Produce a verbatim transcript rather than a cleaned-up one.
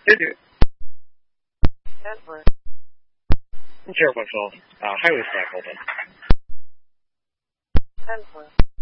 They do. Denver. Terrible, uh, highway staff open. Denver.